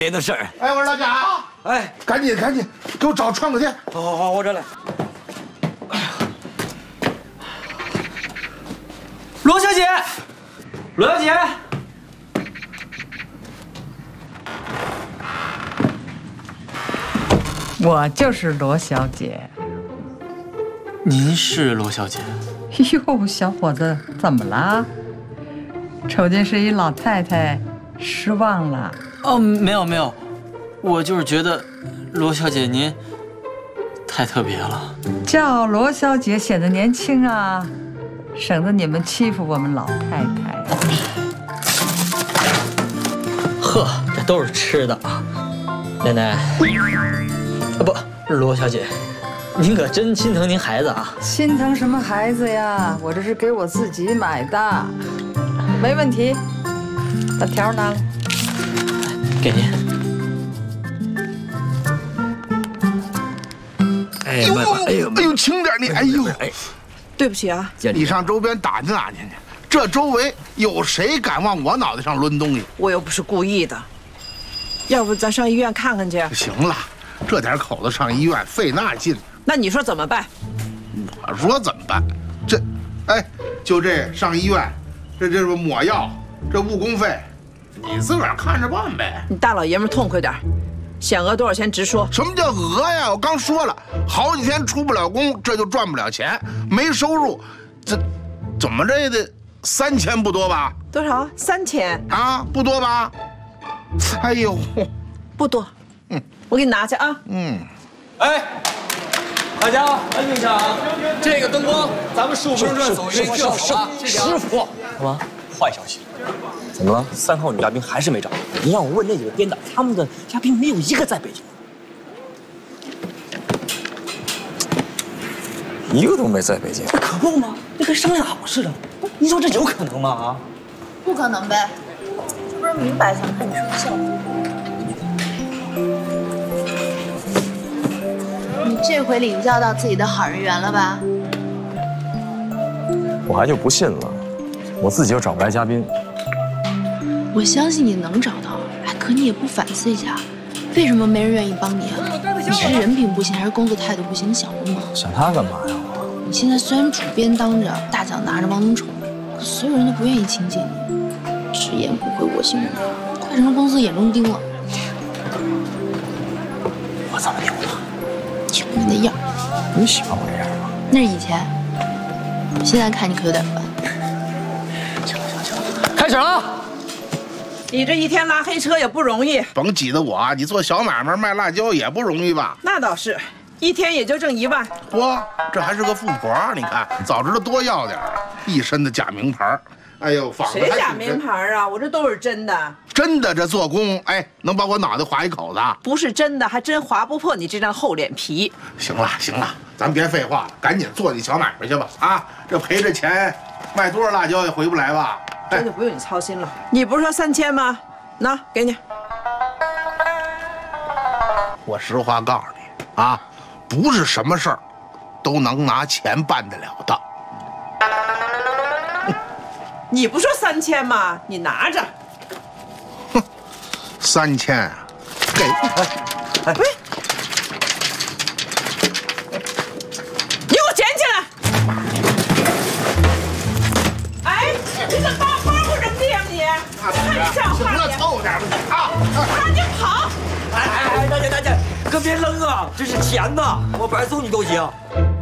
别的事儿。 哎，我说老贾， 哎， 赶紧给我找窗子去。 好，我这来。罗小姐，罗小姐， 我就是罗小姐。 您是罗小姐？ 哟，小伙子，怎么了？瞅见是一老太太，失望了？ 哦，没有，我就是觉得罗小姐您太特别了。 叫罗小姐显得年轻啊，省得你们欺负我们老太太。 呵，这都是吃的啊，奶奶，不，罗小姐，您可真心疼您孩子啊！ 心疼什么孩子呀？我这是给我自己买的，没问题。把条拿来， 给您。哎呦，轻点你！哎呦， 对不起啊， 你上周边打听打听去，这周围有谁敢往我脑袋上抡东西？ 我又不是故意的。要不咱上医院看看去？ 行了，这点口子上医院费那劲。 那你说怎么办？ 我说怎么办？就这上医院，这是抹药，这误工费，你自个儿看着办呗。 你大老爷们痛快点，想讹多少钱直说。 什么叫讹呀？我刚说了，好几天出不了工，这就赚不了钱，没收入，这怎么着也得3000不多吧？ 多少？3000 啊，不多吧？哎呦， 不多。我给你拿去啊。 哎，大家安静一下啊！这个灯光，咱们15分钟走一个就好了。师傅，什么坏消息？怎么了？3号女嘉宾还是没找。你让我问那几个编导，他们的嘉宾没有一个在北京， 一个都没在北京。 可不吗？那跟商量好似的。你说这有可能吗？啊？ 不可能呗，这不是明摆想看你说笑话。你这回领教到自己的好人缘了吧？ 我还就不信了，我自己又找不来嘉宾。 我相信你能找到，可你也不反思一下，为什么没人愿意帮你啊？你是人品不行，还是工作态度不行？你想过吗？ 想他干嘛呀？ 你现在虽然主编当着，大奖拿着，王能宠，可所有人都不愿意亲近你，直言不讳，我行我素，快成了公司眼中钉了。 我怎么牛了？ 就你那样。 你喜欢我这样吗？ 那是以前，现在看你可有点烦。 行了， 开始了。 你这一天拉黑车也不容易。 甭挤得我，你做小买卖卖辣椒也不容易吧？ 那倒是，一天也就挣1万。 嚯，这还是个富婆，你看，早知道多要点儿，一身的假名牌。哎呦，仿的谁假名牌啊？我这都是真的。 真的，这做工，能把我脑袋划一口子。 不是真的，还真划不破你这张厚脸皮。 行了，咱别废话了，赶紧做你小买卖去吧。啊，这赔这钱，卖多少辣椒也回不来吧？ 这就不用你操心了。你不是说3000吗？那给你。 我实话告诉你啊，不是什么事儿都能拿钱办得了的。 你不说3000吗？你拿着。 哼，3000，给。 喂，你给我捡起来！哎，你怎么把我包袱扔地上你？太像话了！ 凑点吧啊！ 赶紧跑！ 大姐，可别扔啊！这是钱呐，我白送你都行。